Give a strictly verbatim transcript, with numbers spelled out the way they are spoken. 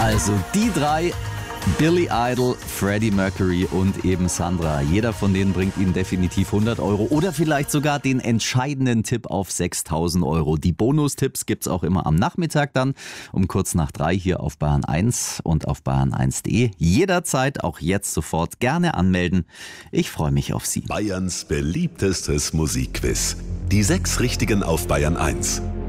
Also die drei, Billy Idol, Freddie Mercury und eben Sandra. Jeder von denen bringt Ihnen definitiv hundert Euro oder vielleicht sogar den entscheidenden Tipp auf sechstausend Euro. Die Bonustipps gibt's auch immer am Nachmittag dann um kurz nach drei hier auf Bayern eins und auf bayern eins punkt de. Jederzeit, auch jetzt sofort gerne anmelden. Ich freue mich auf Sie. Bayerns beliebtestes Musikquiz. Die sechs Richtigen auf Bayern eins.